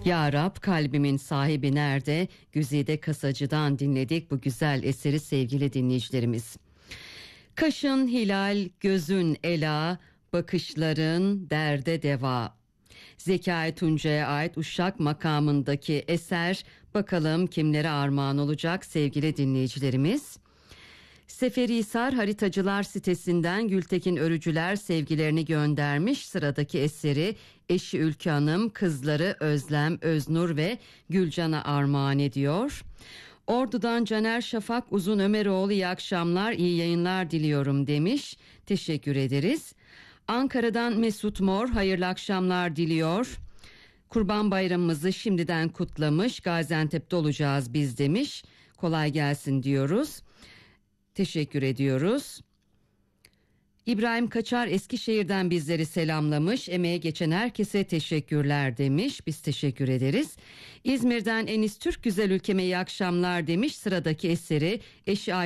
Ya Rab, kalbimin sahibi nerede? Güzide Kasacı'dan dinledik bu güzel eseri sevgili dinleyicilerimiz. Kaşın hilal, gözün ela, bakışların derde deva. Zekai Tunca'ya ait Uşak makamındaki eser bakalım kimlere armağan olacak sevgili dinleyicilerimiz. Seferihisar Haritacılar sitesinden Gültekin Örücüler sevgilerini göndermiş. Sıradaki eseri eşi Ülkü Hanım, kızları Özlem, Öznur ve Gülcan'a armağan ediyor. Ordu'dan Caner Şafak Uzun Ömeroğlu, iyi akşamlar, iyi yayınlar diliyorum demiş. Teşekkür ederiz. Ankara'dan Mesut Mor hayırlı akşamlar diliyor. Kurban Bayramımızı şimdiden kutlamış. Gaziantep'te olacağız biz demiş. Kolay gelsin diyoruz. Teşekkür ediyoruz. İbrahim Kaçar Eskişehir'den bizleri selamlamış. Emeğe geçen herkese teşekkürler demiş. Biz teşekkür ederiz. İzmir'den Enis Türk güzel ülkeme iyi akşamlar demiş. Sıradaki eseri eşi